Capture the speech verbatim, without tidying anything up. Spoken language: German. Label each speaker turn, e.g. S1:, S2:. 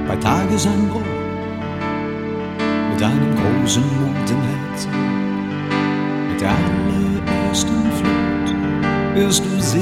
S1: bei Tagesanbruch mit einem großen Mut im Herzen, mit der allerersten Flut wirst du sehen.